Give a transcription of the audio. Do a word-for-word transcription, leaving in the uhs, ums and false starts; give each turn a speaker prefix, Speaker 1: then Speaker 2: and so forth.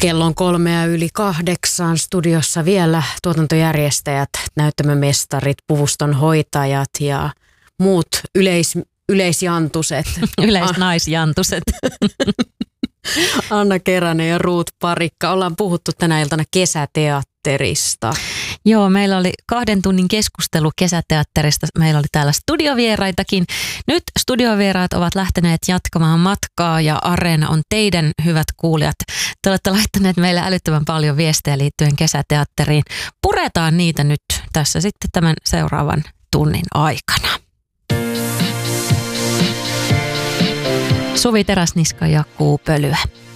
Speaker 1: Kello on kolmea yli kahdeksan. Studiossa vielä tuotantojärjestäjät, näyttämömestarit, puvuston hoitajat ja muut yleis, yleisjantuset.
Speaker 2: Yleisnaisjantuset.
Speaker 1: Anna Keränen ja Ruut Parikka. Ollaan puhuttu tänä iltana kesäteatterista.
Speaker 2: Joo, meillä oli kahden tunnin keskustelu kesäteatterista. Meillä oli täällä studiovieraitakin. Nyt studiovieraat ovat lähteneet jatkamaan matkaa ja Areena on teidän hyvät kuulijat. Te olette laittaneet meille älyttömän paljon viestejä liittyen kesäteatteriin. Puretaan niitä nyt tässä sitten tämän seuraavan tunnin aikana. Suvi Teräsniska ja Kuu Pölyä.